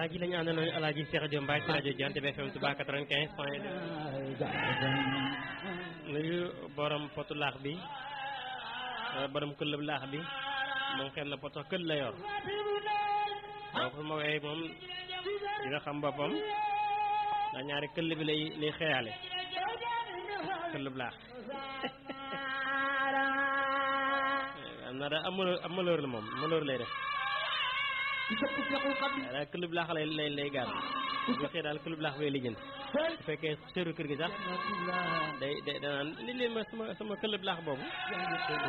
alaaji lañu àndal nañu alaaji Cheikh Diop Mbaye ci rajo Jant bi FM Touba 95.2 nuyu borom potu laax bi borom këllëb laax bi moom xel na poto këll la yor donc su ma woowee moom dina xam boppam ndax ñaari këll bi lay xeyaale këllëb laax am na da am malheur la moom malheur lay def daal këllëb laax lay gaar bu xëy daal këllëb laax bay lijjanti bu fekkee seeru kër gi sax day danaan li leen ma sama këllëb laax boobu